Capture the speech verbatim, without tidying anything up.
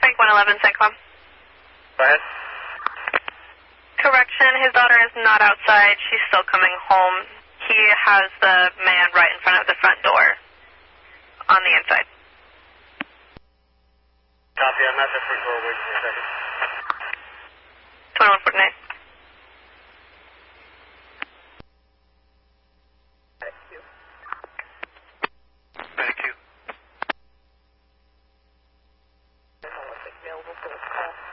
Frank one eleven, Cyclone. Go ahead. Correction, his daughter is not outside. She's still coming home. He has the man right in front of the front door on the inside. Copy, I'm at the front door. Wait for a second. twenty-one forty-nine. Thank you. Available for the call.